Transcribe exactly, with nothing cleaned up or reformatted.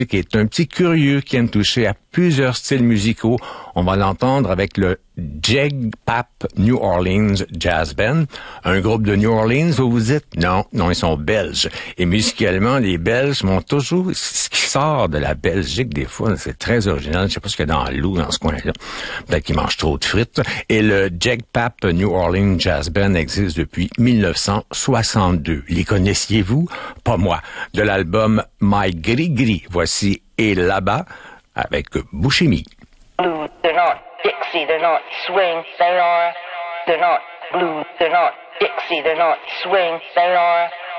qui est un petit curieux qui aime toucher à plusieurs styles musicaux. On va l'entendre avec le Jegpap New Orleans Jazz Band, un groupe de New Orleans, vous vous dites? Non, non, ils sont belges. Et musicalement, les Belges m'ont toujours... Ce qui sort de la Belgique, des fois, c'est très original. Je sais pas ce qu'il y a dans l'eau, dans ce coin-là. Peut-être qu'ils mangent trop de frites. Et le Jegpap New Orleans Jazz Band existe depuis mille neuf cent soixante-deux. Les connaissiez-vous? Pas moi. De l'album My Gris Gris, voici Et là-bas, avec Bouchemi. Blue, they're not Dixie, they're not swing, they are. They're not blue, they're not Dixie, they're not swing, they are.